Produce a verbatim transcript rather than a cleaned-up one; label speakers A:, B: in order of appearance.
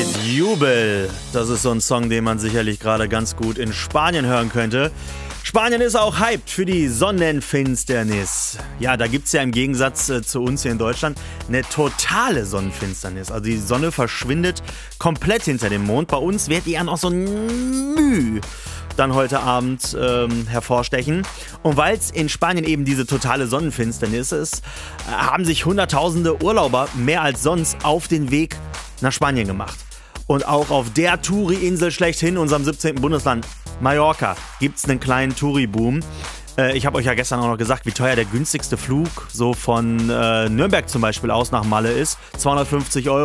A: Jubel, das ist so ein Song, den man sicherlich gerade ganz gut in Spanien hören könnte. Spanien ist auch hyped für die Sonnenfinsternis. Ja, da gibt es ja im Gegensatz äh, zu uns hier in Deutschland eine totale Sonnenfinsternis. Also die Sonne verschwindet komplett hinter dem Mond. Bei uns wird die ja noch so ein Müh dann heute Abend ähm, hervorstechen. Und weil es in Spanien eben diese totale Sonnenfinsternis ist, äh, haben sich hunderttausende Urlauber mehr als sonst auf den Weg nach Spanien gemacht. Und auch auf der Touri-Insel schlechthin, unserem siebzehnten Bundesland, Mallorca, gibt es einen kleinen Touri-Boom. Äh, ich habe euch ja gestern auch noch gesagt, wie teuer der günstigste Flug so von äh, Nürnberg zum Beispiel aus nach Malle ist. zweihundertfünfzig Euro.